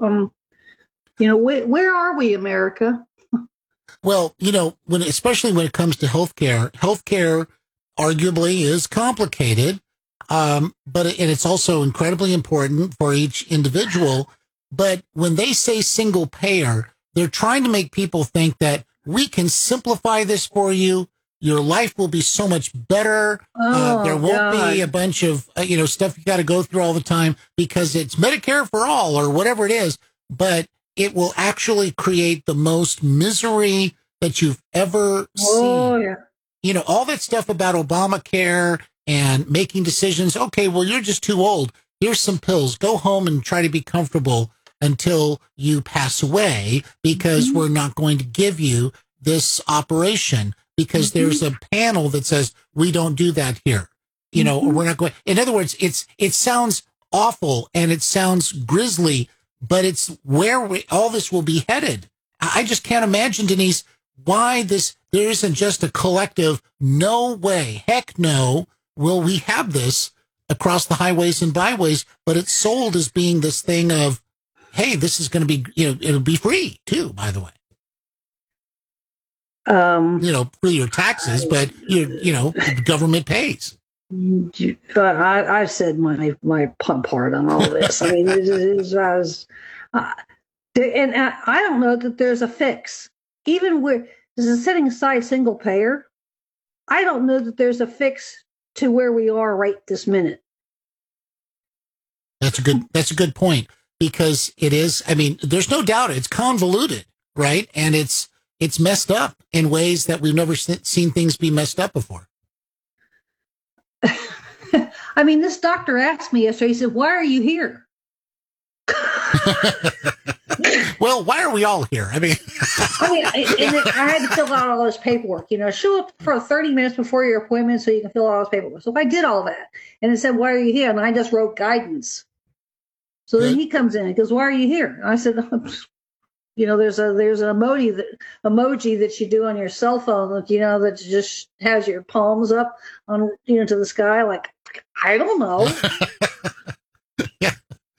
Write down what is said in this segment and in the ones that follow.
where are we, America? Well, especially when it comes to healthcare arguably is complicated, and it's also incredibly important for each individual. But when they say single payer, they're trying to make people think that we can simplify this for you. Your life will be so much better. There won't be a bunch of, stuff you got to go through all the time because it's Medicare for all or whatever it is. But it will actually create the most misery that you've ever seen. Yeah. All that stuff about Obamacare and making decisions. Okay, well, you're just too old. Here's some pills. Go home and try to be comfortable until you pass away because we're not going to give you this operation because there's a panel that says we don't do that here. We're not going. In other words, it sounds awful and it sounds grisly, but it's where all this will be headed. I just can't imagine, Denise, why there isn't just a collective, no way, heck no, will we have this across the highways and byways, but it's sold as being this thing of, hey, this is going to be, it'll be free too, by the way. For your taxes, but the government pays. But I said my part on all this. I mean, and I don't know that there's a fix. Even where this is setting aside single payer, I don't know that there's a fix to where we are right this minute. That's a good point. Because it is, I mean, there's no doubt it's convoluted, right? And it's messed up in ways that we've never seen things be messed up before. I mean, this doctor asked me yesterday, he said, why are you here? Well, why are we all here? I mean, I had to fill out all this paperwork, show up for 30 minutes before your appointment so you can fill out all this paperwork. So I did all that. And it said, why are you here? And I just wrote guidance. So then he comes in and goes, why are you here? And I said, there's an emoji that you do on your cell phone that just has your palms up on, to the sky. Like, I don't know. Yeah.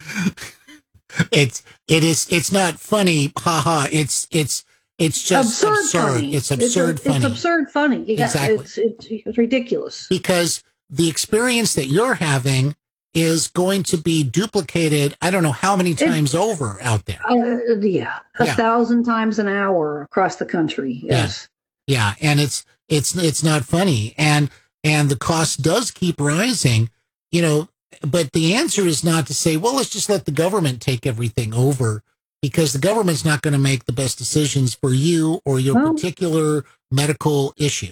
It's not funny. Ha. It's just absurd. Funny. It's absurd funny. It's absurd funny. Yeah, exactly. It's ridiculous. Because the experience that you're having is going to be duplicated, I don't know how many times over out there. 1,000 times an hour across the country. Yes. Yeah. And it's not funny. And the cost does keep rising, but the answer is not to say, well, let's just let the government take everything over because the government's not going to make the best decisions for you or your particular medical issue.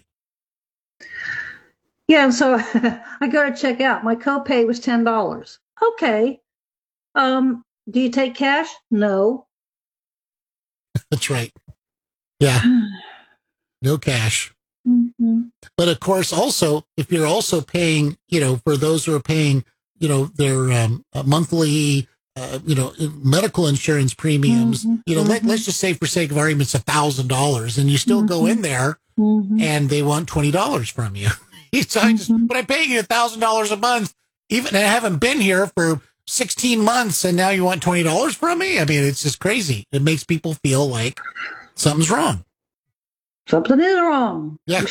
Yeah, and so I go to check out. My copay was $10. Okay. Do you take cash? No. That's right. Yeah. No cash. Mm-hmm. But of course, also, if you're also paying, for those who are paying, their monthly, medical insurance premiums, let's just say for sake of argument, it's $1,000 and you still go in there and they want $20 from you. But I'm paying you $1,000 a month, even I haven't been here for 16 months, and now you want $20 from me? I mean, it's just crazy. It makes people feel like something's wrong. Something is wrong. Yeah.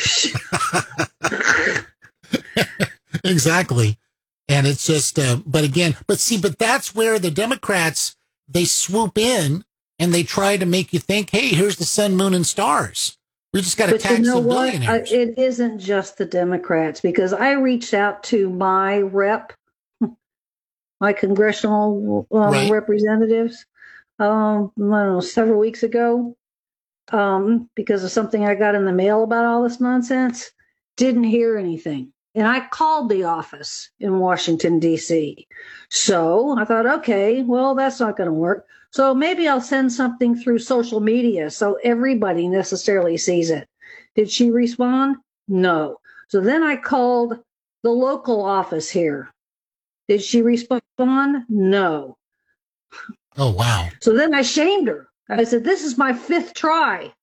Exactly. And it's just, but that's where the Democrats, they swoop in and they try to make you think, hey, here's the sun, moon, and stars. We just got to tax the billionaires. It isn't just the Democrats, because I reached out to my rep, my congressional representatives, I don't know, several weeks ago, because of something I got in the mail about all this nonsense. Didn't hear anything. And I called the office in Washington, D.C. So I thought, okay, well, that's not going to work. So maybe I'll send something through social media so everybody necessarily sees it. Did she respond? No. So then I called the local office here. Did she respond? No. Oh, wow. So then I shamed her. I said, this is my 5th try.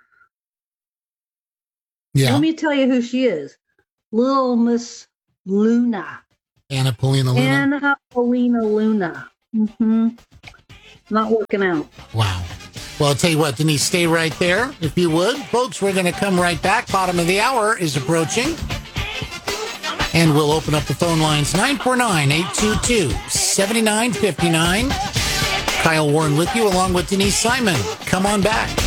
Yeah. Let me tell you who she is. Little Miss Luna. Anna Paulina Luna. Anna Paulina Luna. Mm-hmm. not working out. Wow. Well, I'll tell you what, Denise, stay right there, if you would. Folks, we're going to come right back. Bottom of the hour is approaching. And we'll open up the phone lines, 949-822-7959. Kyle Warren with you, along with Denise Simon. Come on back.